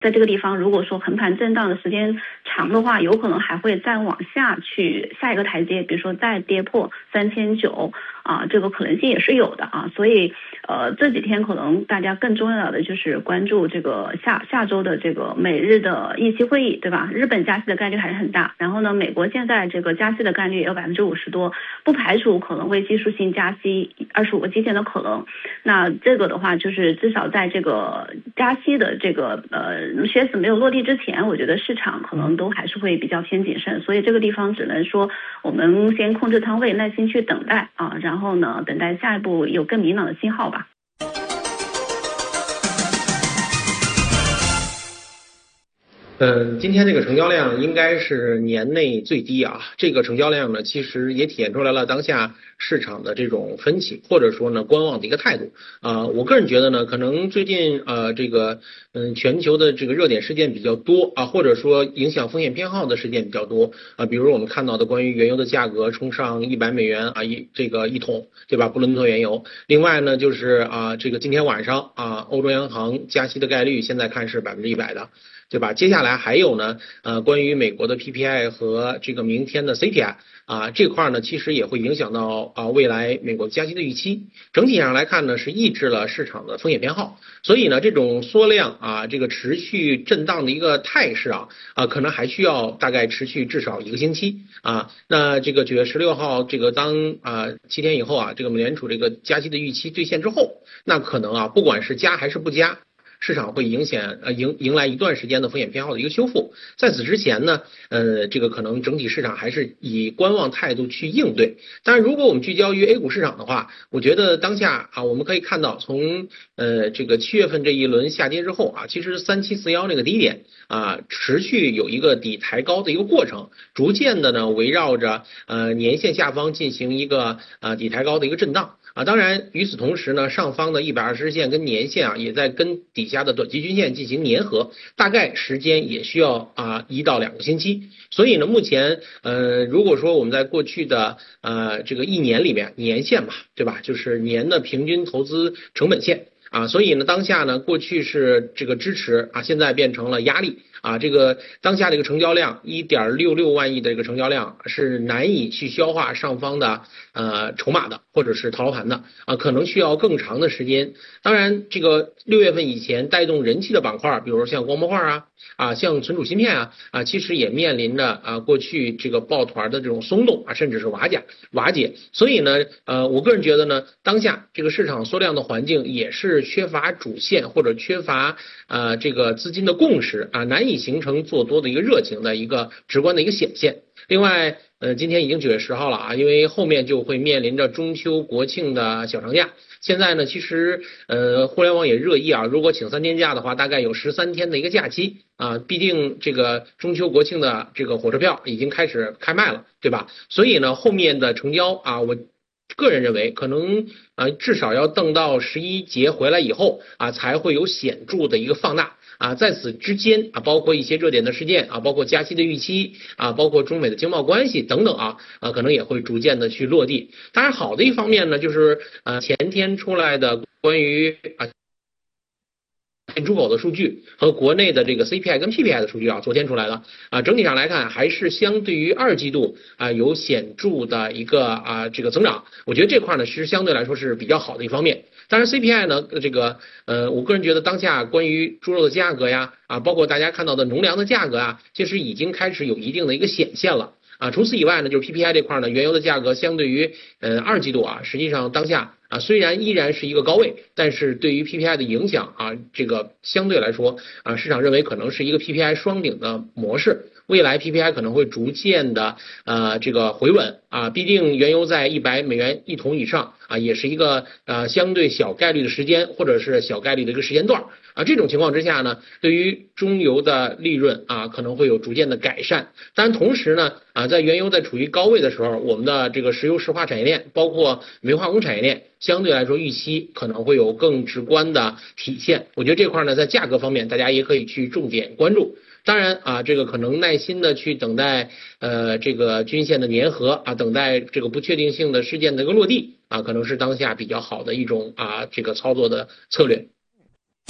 在这个地方，如果说横盘震荡的时间长的话，有可能还会再往下去下一个台阶，比如说再跌破3900啊，这个可能性也是有的啊。所以这几天可能大家更重要的就是关注这个下周的这个美日的议息会议，对吧？日本加息的概率还是很大，然后呢，美国现在这个加息的概率也有50%多，不排除可能会技术性加息25个基点的可能。那这个的话，就是至少在这个加息的这个靴子没有落地之前，我觉得市场可能都还是会比较偏谨慎，所以这个地方只能说我们先控制仓位，耐心去等待啊，然后呢，等待下一步有更明朗的信号吧。 今天这个成交量应该是年内最低啊。这个成交量呢，其实也体现出来了当下市场的这种分歧，或者说呢观望的一个态度啊。我个人觉得呢，可能最近全球的这个热点事件比较多啊，或者说影响风险偏好的事件比较多啊。比如我们看到的关于原油的价格冲上$100啊一桶，对吧？布伦特原油。另外呢，就是这个今天晚上欧洲央行加息的概率现在看是100%的。对吧？接下来还有呢，关于美国的 PPI 和这个明天的 CPI 这块呢，其实也会影响到未来美国加息的预期。整体上来看呢，是抑制了市场的风险偏好，所以呢，这种缩量这个持续震荡的一个态势可能还需要大概持续至少1个星期那这个9月16号这个当7天以后这个美联储这个加息的预期兑现之后，那可能不管是加还是不加，市场会迎来一段时间的风险偏好的一个修复。在此之前呢，这个可能整体市场还是以观望态度去应对。当然，如果我们聚焦于 A 股市场的话，我觉得当下我们可以看到，从这个7月份这一轮下跌之后其实3741那个低点持续有一个底抬高的一个过程，逐渐的呢围绕着年线下方进行一个底抬高的一个震荡。当然，与此同时呢，上方的120日线跟年线也在跟底下的短期均线进行粘合，大概时间也需要1到2个星期。所以呢，目前如果说我们在过去的这个1年里面，年线嘛，对吧？就是年的平均投资成本线所以呢，当下呢，过去是这个支持现在变成了压力这个当下这个成交量1.66万亿的这个成交量是难以去消化上方的筹码的，或者是套牢盘的可能需要更长的时间。当然，这个6月份以前带动人气的板块，比如说像光模块像存储芯片其实也面临着过去这个抱团的这种松动甚至是瓦解。所以呢，我个人觉得呢，当下这个市场缩量的环境也是缺乏主线或者缺乏这个资金的共识难以形成做多的一个热情的一个直观的一个显现。另外今天已经9月10号了因为后面就会面临着中秋国庆的小长假。现在呢，其实互联网也热议如果请3天假的话，大概有13天的一个假期毕竟这个中秋国庆的这个火车票已经开始开卖了，对吧？所以呢，后面的成交我个人认为可能至少要等到11节回来以后才会有显著的一个放大在此之间包括一些热点的事件包括加息的预期包括中美的经贸关系等等可能也会逐渐的去落地。当然，好的一方面呢，就是前天出来的关于进出口的数据和国内的这个 CPI 跟 PPI 的数据昨天出来的整体上来看还是相对于2季度有显著的一个这个增长。我觉得这块呢，其实相对来说是比较好的一方面。当然 CPI 呢，这个我个人觉得当下关于猪肉的价格呀包括大家看到的农粮的价格其实已经开始有一定的一个显现了除此以外呢，就是 PPI 这块呢，原油的价格相对于2季度实际上当下虽然依然是一个高位，但是对于 PPI 的影响这个相对来说市场认为可能是一个 PPI 双顶的模式。未来 PPI 可能会逐渐的这个回稳毕竟原油在$100一桶以上也是一个相对小概率的时间，或者是小概率的一个时间段这种情况之下呢，对于中油的利润可能会有逐渐的改善。当然同时呢在原油在处于高位的时候，我们的这个石油石化产业链包括煤化工产业链相对来说预期可能会有更直观的体现。我觉得这块呢，在价格方面大家也可以去重点关注。当然这个可能耐心的去等待这个均线的粘合等待这个不确定性的事件的一个落地可能是当下比较好的一种这个操作的策略。